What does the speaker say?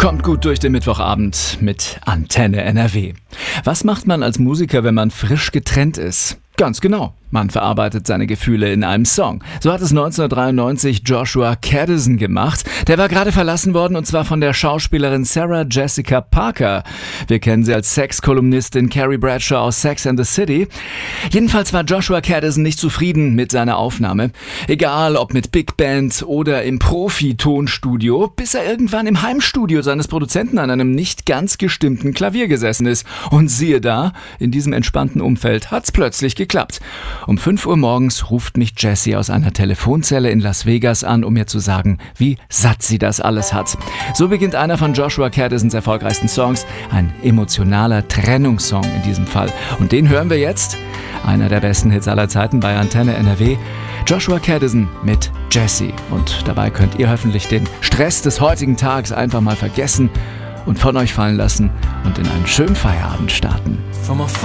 Kommt gut durch den Mittwochabend mit Antenne NRW. Was macht man als Musiker, wenn man frisch getrennt ist? Ganz genau, man verarbeitet seine Gefühle in einem Song. So hat es 1993 Joshua Kadison gemacht. Der war gerade verlassen worden, und zwar von der Schauspielerin Sarah Jessica Parker. Wir kennen sie als Sex-Kolumnistin Carrie Bradshaw aus Sex and the City. Jedenfalls war Joshua Kadison nicht zufrieden mit seiner Aufnahme. Egal ob mit Big Band oder im Profi-Tonstudio, bis er irgendwann im Heimstudio seines Produzenten an einem nicht ganz gestimmten Klavier gesessen ist. Und siehe da, in diesem entspannten Umfeld hat's plötzlich geklappt. Um 5 Uhr morgens ruft mich Jessie aus einer Telefonzelle in Las Vegas an, um mir zu sagen, wie satt sie das alles hat. So beginnt einer von Joshua Kadisons erfolgreichsten Songs, ein emotionaler Trennungssong in diesem Fall. Und den hören wir jetzt. Einer der besten Hits aller Zeiten bei Antenne NRW. Joshua Kadison mit Jessie. Und dabei könnt ihr hoffentlich den Stress des heutigen Tages einfach mal vergessen und von euch fallen lassen und in einen schönen Feierabend starten.